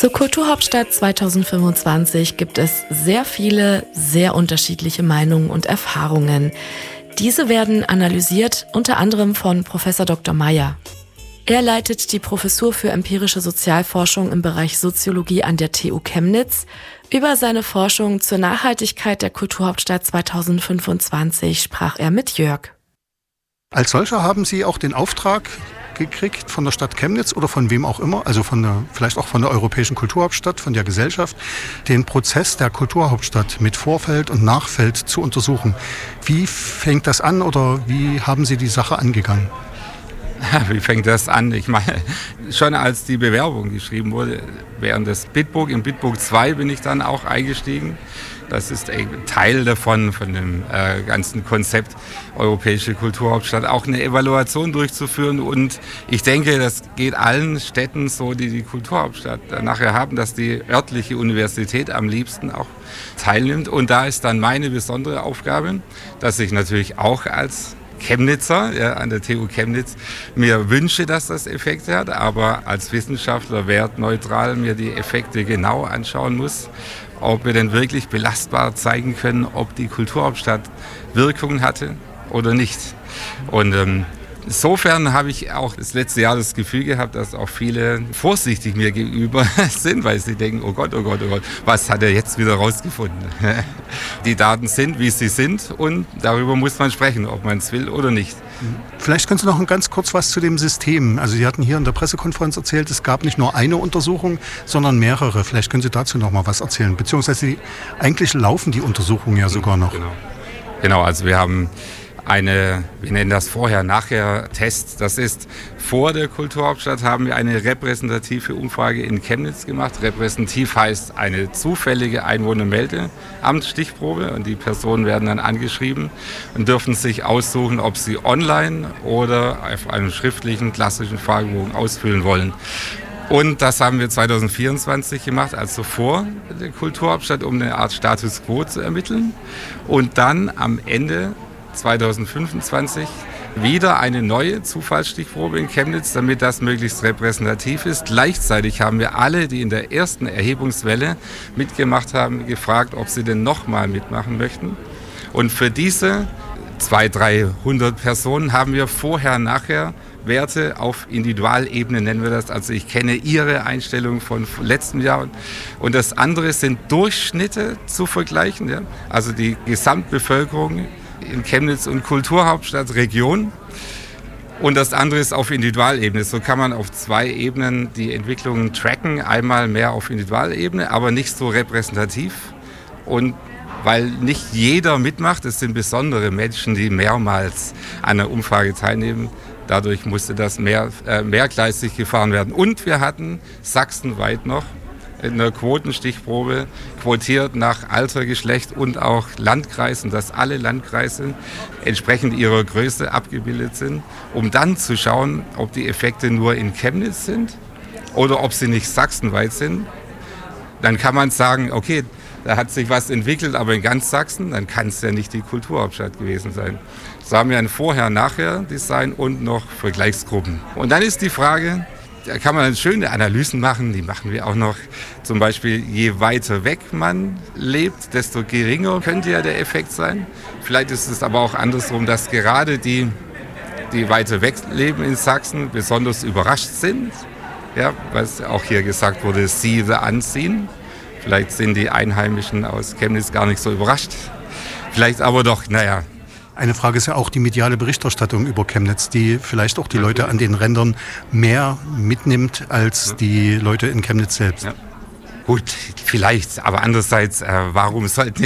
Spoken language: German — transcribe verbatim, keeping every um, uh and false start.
Zur Kulturhauptstadt zweitausendfünfundzwanzig gibt es sehr viele, sehr unterschiedliche Meinungen und Erfahrungen. Diese werden analysiert, unter anderem von Professor Doktor Meyer. Er leitet die Professur für empirische Sozialforschung im Bereich Soziologie an der T U Chemnitz. Über seine Forschung zur Nachhaltigkeit der Kulturhauptstadt zweitausendfünfundzwanzig sprach er mit Jörg. Als solcher haben Sie auch den Auftrag gekriegt von der Stadt Chemnitz oder von wem auch immer, also von der, vielleicht auch von der Europäischen Kulturhauptstadt, von der Gesellschaft, den Prozess der Kulturhauptstadt mit Vorfeld und Nachfeld zu untersuchen. Wie fängt das an oder wie haben Sie die Sache angegangen? Wie fängt das an? Ich meine, schon als die Bewerbung geschrieben wurde, während des Bitburg, im Bitburg zwei bin ich dann auch eingestiegen. Das ist ein Teil davon, von dem äh, ganzen Konzept Europäische Kulturhauptstadt, auch eine Evaluation durchzuführen. Und ich denke, das geht allen Städten so, die die Kulturhauptstadt nachher haben, dass die örtliche Universität am liebsten auch teilnimmt. Und da ist dann meine besondere Aufgabe, dass ich natürlich auch als Chemnitzer, ja, an der T U Chemnitz, mir wünsche, dass das Effekte hat, aber als Wissenschaftler wertneutral mir die Effekte genau anschauen muss, ob wir denn wirklich belastbar zeigen können, ob die Kulturhauptstadt Wirkung hatte oder nicht. Und ähm, insofern habe ich auch das letzte Jahr das Gefühl gehabt, dass auch viele vorsichtig mir gegenüber sind, weil sie denken, oh Gott, oh Gott, oh Gott, was hat er jetzt wieder rausgefunden? Die Daten sind, wie sie sind und darüber muss man sprechen, ob man es will oder nicht. Vielleicht können Sie noch ganz kurz was zu dem System. Also Sie hatten hier in der Pressekonferenz erzählt, es gab nicht nur eine Untersuchung, sondern mehrere. Vielleicht können Sie dazu noch mal was erzählen. Beziehungsweise eigentlich laufen die Untersuchungen ja sogar noch. Genau, genau, also wir haben eine, wir nennen das Vorher-Nachher-Test. Das ist, vor der Kulturhauptstadt haben wir eine repräsentative Umfrage in Chemnitz gemacht. Repräsentativ heißt eine zufällige Einwohnermeldeamtsstichprobe und die Personen werden dann angeschrieben und dürfen sich aussuchen, ob sie online oder auf einem schriftlichen, klassischen Fragebogen ausfüllen wollen. Und das haben wir zweitausendvierundzwanzig gemacht, also vor der Kulturhauptstadt, um eine Art Status Quo zu ermitteln. Und dann am Ende zweitausendfünfundzwanzig wieder eine neue Zufallsstichprobe in Chemnitz, damit das möglichst repräsentativ ist. Gleichzeitig haben wir alle, die in der ersten Erhebungswelle mitgemacht haben, gefragt, ob sie denn nochmal mitmachen möchten. Und für diese zweihundert, dreihundert Personen haben wir vorher, nachher Werte auf Individualebene, nennen wir das. Also ich kenne Ihre Einstellung von letztem Jahr. Und das andere sind Durchschnitte zu vergleichen. Ja? Also die Gesamtbevölkerung in Chemnitz und Kulturhauptstadt Region. Und das andere ist auf Individualebene. So kann man auf zwei Ebenen die Entwicklungen tracken. Einmal mehr auf Individualebene, aber nicht so repräsentativ. Und weil nicht jeder mitmacht, es sind besondere Menschen, die mehrmals an der Umfrage teilnehmen. Dadurch musste das mehr, äh, mehrgleisig gefahren werden. Und wir hatten sachsenweit noch in einer Quotenstichprobe quotiert nach Alter, Geschlecht und auch Landkreisen, dass alle Landkreise entsprechend ihrer Größe abgebildet sind, um dann zu schauen, ob die Effekte nur in Chemnitz sind oder ob sie nicht sachsenweit sind. Dann kann man sagen, okay, da hat sich was entwickelt, aber in ganz Sachsen, dann kann es ja nicht die Kulturhauptstadt gewesen sein. So haben wir ein Vorher-Nachher-Design und noch Vergleichsgruppen. Und dann ist die Frage, da kann man schöne Analysen machen, die machen wir auch noch. Zum Beispiel, je weiter weg man lebt, desto geringer könnte ja der Effekt sein. Vielleicht ist es aber auch andersrum, dass gerade die, die weiter weg leben in Sachsen, besonders überrascht sind. Ja, was auch hier gesagt wurde, see the unseen. Vielleicht sind die Einheimischen aus Chemnitz gar nicht so überrascht. Vielleicht aber doch, naja. Eine Frage ist ja auch die mediale Berichterstattung über Chemnitz, die vielleicht auch die Leute an den Rändern mehr mitnimmt als die Leute in Chemnitz selbst. Ja. Gut, vielleicht, aber andererseits, äh, warum sollten